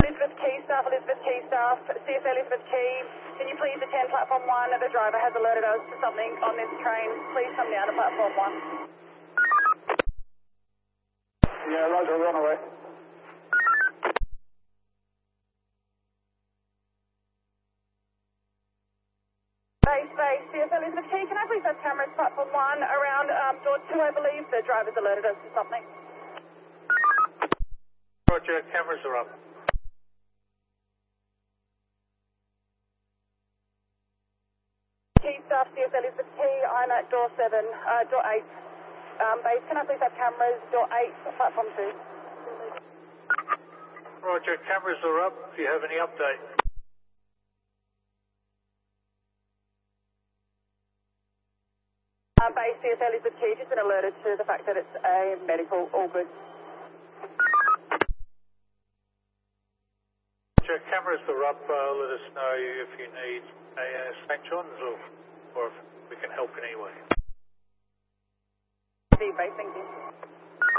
Elizabeth Key staff, CFA Elizabeth Key, can you please attend platform 1? The driver has alerted us to something on this train. Please come down to platform 1. Yeah, roger, we're on our way. Base, CFA Elizabeth Key, can I please have cameras platform 1 around door 2, I believe. The driver's alerted us to something. Roger, cameras are up. Key staff, CFA Elizabeth Key, I'm at door 7, door 8. Base, can I please have cameras, door 8, platform 2? Roger, cameras are up. If you have any update. Base, CFA Elizabeth Key, just been alerted to the fact that it's a medical, all good. Roger, cameras are up. Let us know if you need a St. John's or if we can help in any way. Base, thank you.